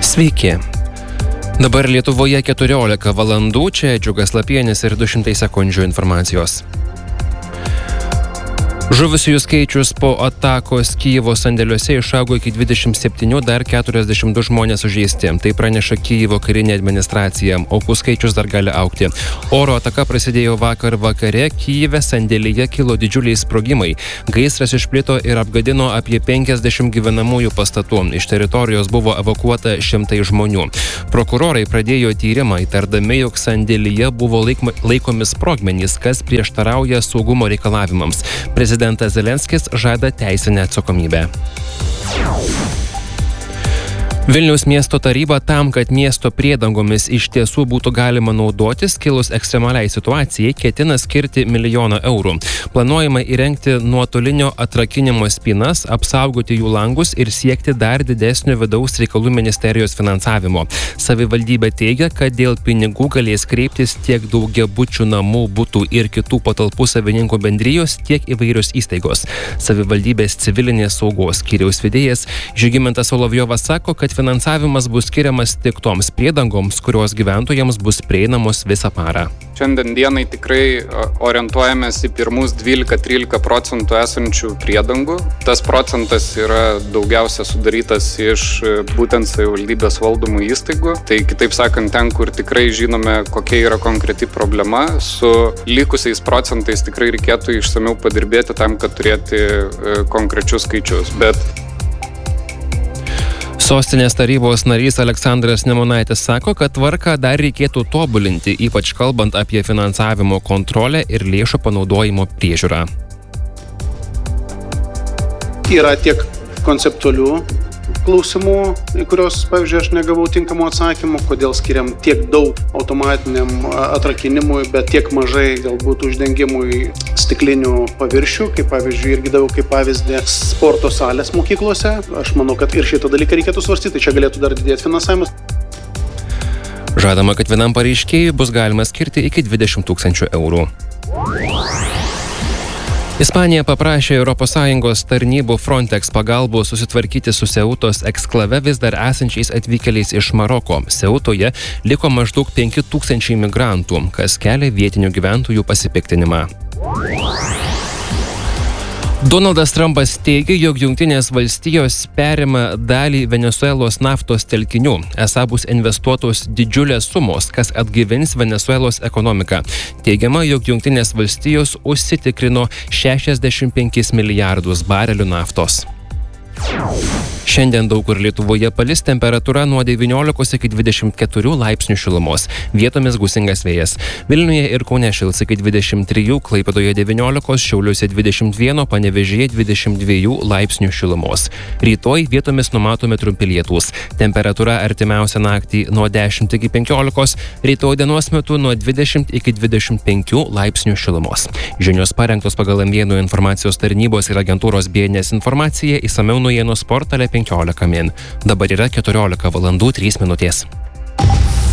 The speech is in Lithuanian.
Sveiki. Dabar Lietuvoje 14 valandų, čia Džiugas Lapienis ir 200 sekundžių informacijos. Žuvusiųjų skaičius po atakos Kijevo sandėliuose išaugo iki 27, dar 42 žmonės sužeisti. Tai praneša Kijevo karinė administracija. Aukų skaičius dar gali augti. Oro ataka prasidėjo vakar vakare. Kijeve sandėlyje kilo didžiuliai sprogimai. Gaisras išplito ir apgadino apie 50 gyvenamųjų pastatų. Iš teritorijos buvo evakuota šimtai žmonių. Prokurorai pradėjo tyrimą, įtardami, jog sandėlyje buvo laikomi sprogmenys, kas prieštarauja saugumo reikalavimams. Prezidentas Zelenskis žada teisinę atsakomybę. Vilniaus miesto taryba tam, kad miesto priedangomis iš tiesų būtų galima naudotis, kilus ekstremaliai situacijai, ketina skirti 1 milijoną eurų. Planuojama įrengti nuotolinio atrakinimo spynas, apsaugoti jų langus ir siekti dar didesnio vidaus reikalų ministerijos finansavimo. Savivaldybė teigia, kad dėl pinigų galės kreiptis tiek daugiabučių namų, butų ir kitų patalpų savininkų bendrijos, tiek įvairios įstaigos. Savivaldybės civilinės saugos skyriaus vedėjas Žygimantas Solovjovas sako, kad finansavimas bus skiriamas tik toms priedangoms, kurios gyventojams bus prieinamos visą parą. Šiandien dienai tikrai orientuojamės į pirmus 12-13% esančių priedangų. Tas procentas yra daugiausia sudarytas iš būtent savivaldybės valdomų įstaigų. Tai kitaip sakant, ten, kur tikrai žinome, kokia yra konkreti problema, su likusiais procentais tikrai reikėtų išsamiau padirbėti tam, kad turėti konkrečius skaičius. Bet Sostinės tarybos narys Aleksandras Nemunaitis sako, kad tvarką dar reikėtų tobulinti, ypač kalbant apie finansavimo kontrolę ir lėšų panaudojimo priežiūrą. Yra tiek konceptualių klausimų, į kurios, pavyzdžiui, aš negavau tinkamų atsakymų, kodėl skiriam tiek daug automatiniam atrakinimui, bet tiek mažai galbūt uždengimui stiklinių paviršių, kaip pavyzdžiui, irgi daviau kaip pavyzdį sporto salės mokyklose. Aš manau, kad ir šitą dalyką reikėtų svarstyti, čia galėtų dar didėti finansavimas. Žadama, kad vienam pareiškėjui bus galima skirti iki 20 000 eurų. Ispanija paprašė ES tarnybų Frontex pagalbos susitvarkyti su Seutos eksklave vis dar esančiais atvykėliais iš Maroko. Seutoje liko maždaug 5000 migrantų, kas kelia vietinių gyventojų pasipiktinimą. Donaldas Trumpas teigia, jog Jungtinės valstijos perima dalį Venesuelos naftos telkinių. Esą bus investuotos didžiulės sumos, kas atgaivins Venesuelos ekonomiką. Teigiama, jog Jungtinės valstijos užsitikrino 65 milijardus barelių naftos. Šiandien daug kur Lietuvoje palis, temperatūra nuo 19 iki 24 laipsnių šilumos. Vietomis gūsingas vėjas. Vilniuje ir Kaune šils iki 23, Klaipėdoje 19, Šiauliuose 21, Panevėžyje 22 laipsnių šilumos. Rytoj vietomis numatomi trumpi lietūs. Temperatūra artimiausią naktį nuo 10 iki 15, rytoj dienos metu nuo 20 iki 25 laipsnių šilumos. Žinios parengtos pagal M1 informacijos tarnybos ir agentūros BNS informaciją, išsamiau naujienų portale 15 min. Dabar yra 14 valandų 3 minutės.